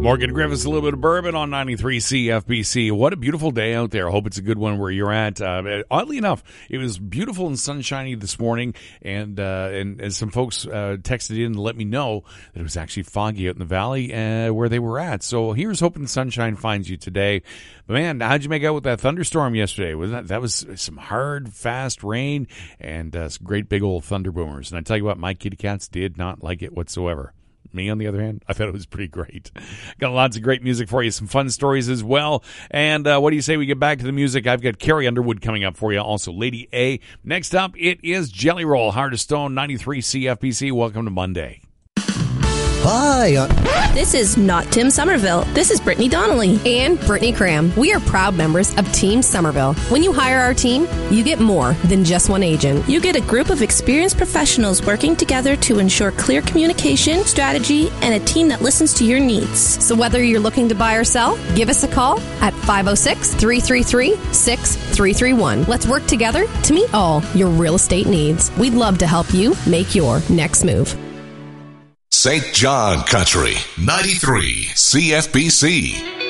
Morgan Griffiths, a little bit of bourbon on 93 CFBC. What a beautiful day out there. I hope it's a good one where you're at. Oddly enough, it was beautiful and sunshiny this morning, and as some folks texted in to let me know that it was actually foggy out in the valley where they were at. So here's hoping the sunshine finds you today. But man, how'd you make out with that thunderstorm yesterday? That was some hard, fast rain and some great big old thunder boomers. And I tell you what, my kitty cats did not like it whatsoever. Me, on the other hand, I thought it was pretty great. Got lots of great music for you, some fun stories as well. And what do you say we get back to the music? I've got Carrie Underwood coming up for you, also Lady A. Next up, it is Jelly Roll, Heart of Stone, 93 CFBC. Welcome to Monday. Hi. This is not Tim Somerville. This is Brittany Donnelly. And Brittany Cram. We are proud members of Team Somerville. When you hire our team, you get more than just one agent. You get a group of experienced professionals working together to ensure clear communication, strategy, and a team that listens to your needs. So whether you're looking to buy or sell, give us a call at 506-333-6331. Let's work together to meet all your real estate needs. We'd love to help you make your next move. St. John Country, 93 CFBC.